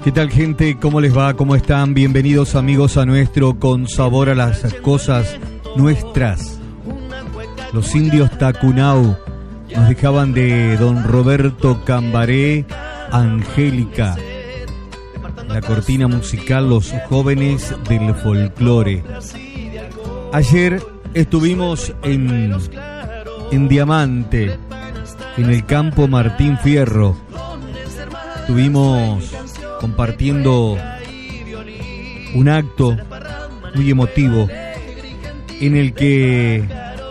¿Qué tal, gente? ¿Cómo les va? ¿Cómo están? Bienvenidos, amigos, a nuestro Con Sabor a las Cosas Nuestras. Los indios Tacunau nos dejaban de don Roberto Cambaré, Angélica. La cortina musical Los Jóvenes del Folclore. Ayer estuvimos en Diamante, en el campo Martín Fierro. Estuvimos compartiendo un acto muy emotivo en el que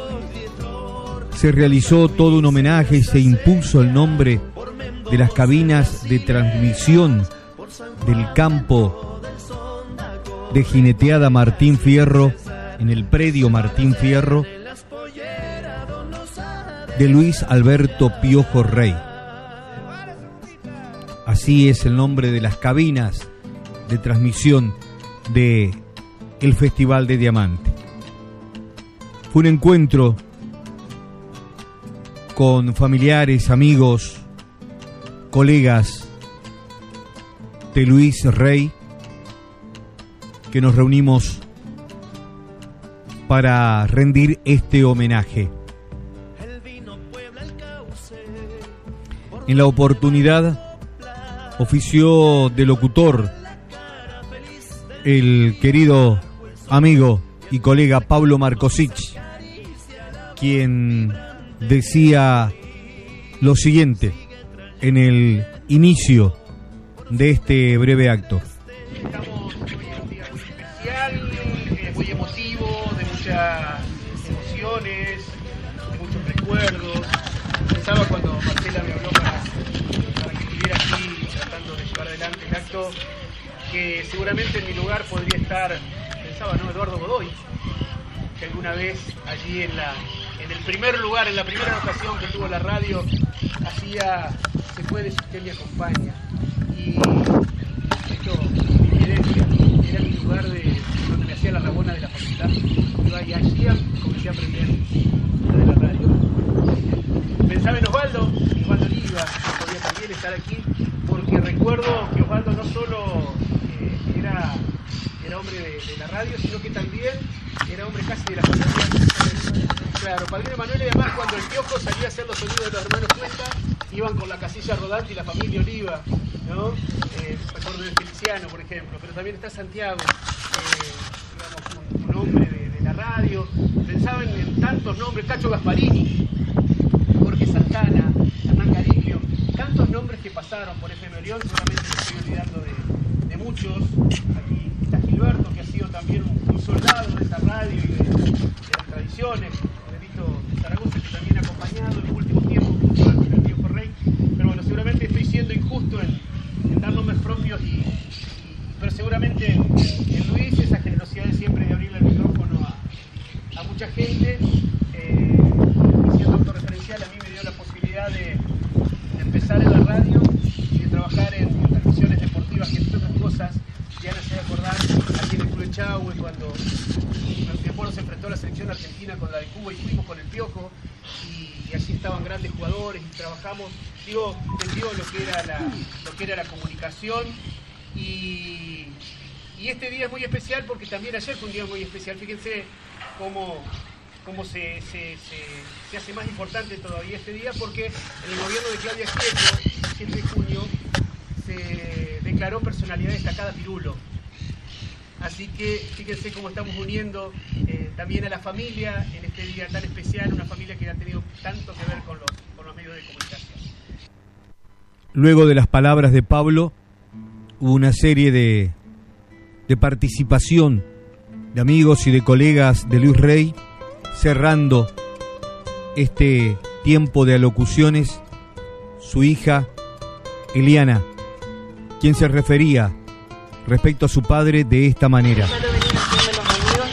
se realizó todo un homenaje y se impuso el nombre de las cabinas de transmisión del campo de jineteada Martín Fierro, en el predio Martín Fierro, de Luis Alberto Piojo Rey. Así es el nombre de las cabinas de transmisión de el Festival de Diamante. Fue un encuentro con familiares, amigos, colegas de Luis Rey, que nos reunimos para rendir este homenaje. En la oportunidad ofició de locutor el querido amigo y colega Pablo Marcosich, quien decía lo siguiente en el inicio de este breve acto. Estamos hoy en un día muy especial, muy emotivo, de muchas emociones, de muchos recuerdos. Pensaba cuando Marcela me habló para que estuviera aquí tratando de llevar adelante el acto, que seguramente en mi lugar podría estar, pensaba, ¿no?, Eduardo Godoy, que alguna vez allí en el primer lugar, en la primera ocasión que tuvo la radio, hacía Se puede si usted me acompaña. Y esto, mi evidencia, era mi lugar donde me hacía la rabona de la facultad. Y allí comencé a aprender de la radio. Pensaba en Osvaldo Oliva, que podía también estar aquí, porque recuerdo que Osvaldo no solo era hombre de la radio, sino que también era hombre casi de la familia. Claro, Padre Manuel, y además cuando el Piojo salía a hacer los sonidos de los hermanos Cuesta, iban con la casilla rodante y la familia Oliva, ¿no? Recuerdo de Feliciano, por ejemplo, pero también está Santiago, digamos, un hombre de la radio. Pensaban en tantos nombres, Cacho Gasparini, Jorge Santana, Hernán Cariglio, tantos nombres que pasaron por FM Orión. Seguramente me estoy olvidando de muchos. Aquí está Gilberto, que ha sido también un soldado de esta radio y de las tradiciones. Zaragoza, que también ha acompañado en el último tiempo con el Piojo Rey. Pero bueno, seguramente estoy siendo injusto en dar nombres propios, pero seguramente en Luis, esa generosidad de siempre de abrirle el micrófono a mucha gente, y siendo autorreferencial, a mí me dio la posibilidad de empezar en la radio y de trabajar en transmisiones deportivas, que entre otras cosas ya me hace acordar aquí en el Club Echagüe, cuando se enfrentó a la selección argentina con la de Cuba y fuimos con el Piojo, y allí estaban grandes jugadores y trabajamos, entendió lo que era la comunicación, y este día es muy especial porque también ayer fue un día muy especial. Fíjense cómo se hace más importante todavía este día, porque en el gobierno de Claudia Schiffer, el 7 de junio, se declaró personalidad destacada Pirulo. Así que fíjense cómo estamos uniendo también a la familia en este día tan especial, una familia que ha tenido tanto que ver con los medios de comunicación. Luego de las palabras de Pablo, hubo una serie de participación de amigos y de colegas de Luis Rey, cerrando este tiempo de alocuciones, su hija Eliana, quien se refería respecto a su padre de esta manera. Suelo venir haciendo los amigos,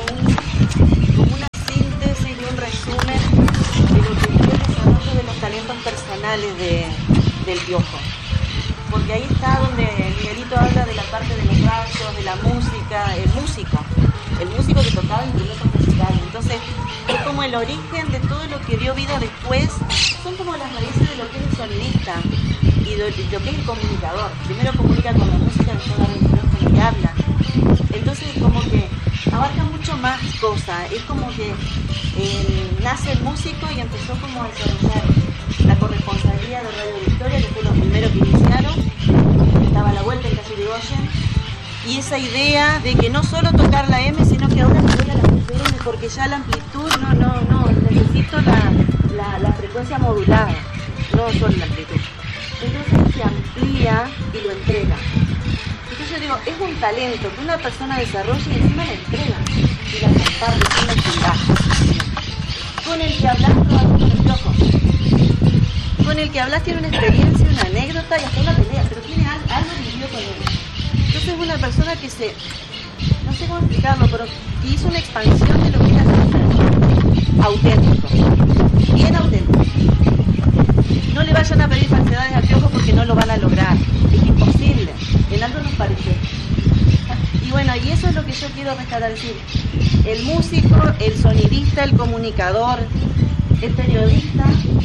es como una síntesis y un resumen de lo que fue el desarrollo de los talentos personales del Piojo. Porque ahí está donde Miguelito habla de la parte de los rayos, de la música, el músico que tocaba instrumentos musicales. Entonces, es como el origen de todo lo que dio vida después, son como las raíces de lo que es el sonidista. y lo que es el comunicador. Primero comunica con la música, después da el micrófono y habla. Entonces como que abarca mucho más cosas. Es como que nace el músico y empezó como a desarrollar la corresponsabilidad de Radio Victoria, que fue lo primero que iniciaron. Estaba a la vuelta en Calle Irigoyen. Y esa idea de que no solo tocar la M, sino que ahora me voy a la FM, porque ya la amplitud, no, necesito la frecuencia modulada, no solo la amplitud. Entonces se amplía y lo entrega. Entonces yo digo, es un talento que una persona desarrolla y encima la entrega y la comparte sin necesidad. Con el que hablas probando con el piojo. Con el que hablas tiene una experiencia, una anécdota y hasta una pelea, pero tiene algo vivido con él. Entonces es una persona que no sé cómo explicarlo, pero que hizo una expansión de lo que era auténtico, bien auténtico. No le vayan a pedir falsedades al piojo porque no lo van a lograr, es imposible, en algo nos parece. Y bueno, y eso es lo que yo quiero rescatar, decir, el músico, el sonidista, el comunicador, el periodista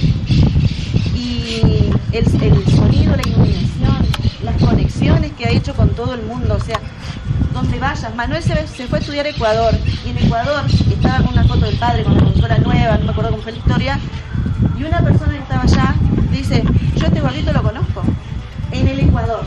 y el sonido, la iluminación, las conexiones que ha hecho con todo el mundo, o sea, donde vayas. Manuel se fue a estudiar a Ecuador, y en Ecuador estaba con una foto del padre con la consola nueva, no me acuerdo cómo fue la historia, y una persona que estaba allá dice, yo este gordito lo conozco, en el Ecuador.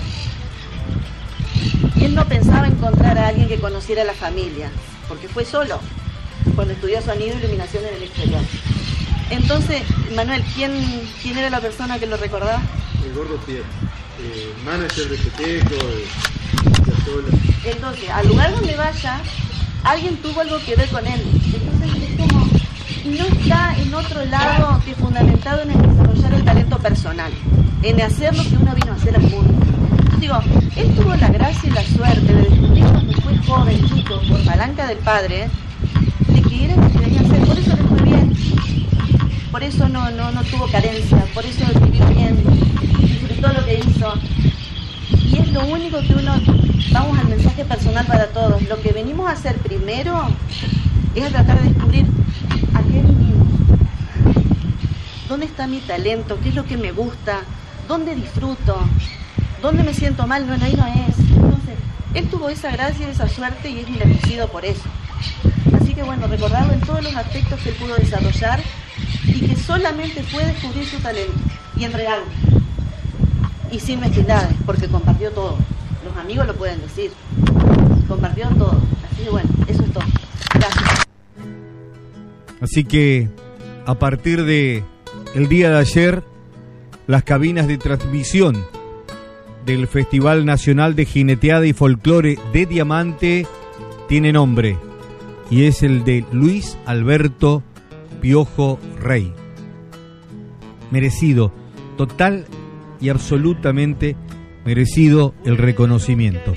Y él no pensaba encontrar a alguien que conociera a la familia, porque fue solo, cuando estudió sonido y iluminación en el exterior. Entonces, Manuel, ¿quién era la persona que lo recordaba? El gordo Pierre, manager de Peteco, de Azola. Entonces, al lugar donde vaya, alguien tuvo algo que ver con él. Entonces es como, no está en otro lado que fundamentado en el desarrollar el talento personal, en hacer lo que uno vino a hacer al mundo. Yo digo, él tuvo la gracia y la suerte de descubrir cuando fue joven, chico, por palanca del padre, de que era lo que debía hacer, por eso le fue bien. Por eso no tuvo carencia, por eso vivió bien, disfrutó lo que hizo. Y es lo único que vamos al mensaje personal para todos. Lo que venimos a hacer primero es a tratar de descubrir a qué vinimos. ¿Dónde está mi talento? ¿Qué es lo que me gusta? ¿Dónde disfruto? ¿Dónde me siento mal? No, ahí no es. Entonces, él tuvo esa gracia y esa suerte y es bendecido por eso. Así que bueno, recordarlo en todos los aspectos que él pudo desarrollar y que solamente fue descubrir su talento y entregarlo. Y sin mezquindades, porque compartió todo. Los amigos lo pueden decir. Compartió todo. Así que bueno, eso es todo. Gracias. Así que a partir de el día de ayer, las cabinas de transmisión del Festival Nacional de Jineteada y Folclore de Diamante tiene nombre, y es el de Luis Alberto Piojo Rey. Merecido, total y absolutamente merecido el reconocimiento.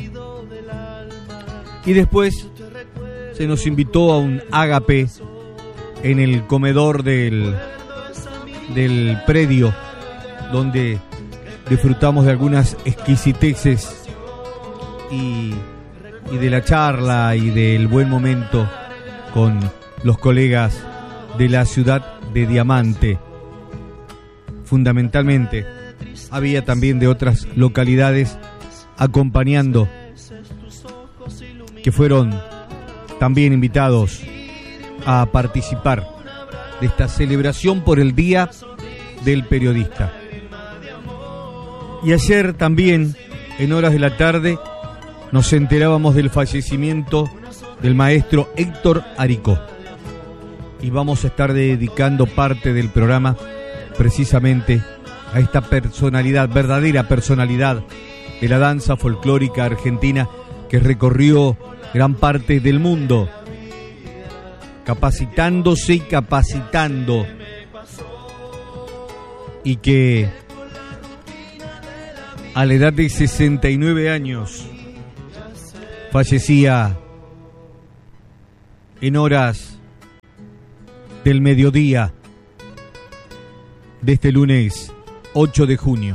Y después se nos invitó a un ágape en el comedor del predio, donde disfrutamos de algunas exquisiteces y de la charla y del buen momento con los colegas de la ciudad de Diamante. Fundamentalmente había también de otras localidades acompañando, que fueron también invitados a participar de esta celebración por el Día del Periodista. Y ayer también, en horas de la tarde, nos enterábamos del fallecimiento del maestro Héctor Aricó. Y vamos a estar dedicando parte del programa precisamente a esta personalidad, verdadera personalidad de la danza folclórica argentina, que recorrió gran parte del mundo, capacitándose y capacitando, y que a la edad de 69 años fallecía en horas del mediodía de este lunes 8 de junio.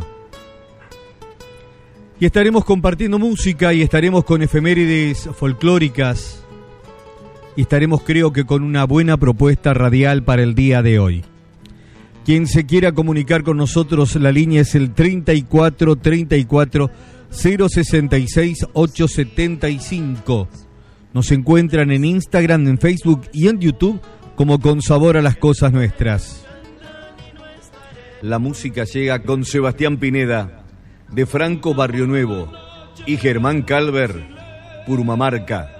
Y estaremos compartiendo música y estaremos con efemérides folclóricas y estaremos, creo que, con una buena propuesta radial para el día de hoy. Quien se quiera comunicar con nosotros, la línea es el 34 34 066 875. Nos encuentran en Instagram, en Facebook y en YouTube como Con Sabor a las Cosas Nuestras. La música llega con Sebastián Pineda, de Franco Barrio Nuevo, y Germán Calver, Purmamarca.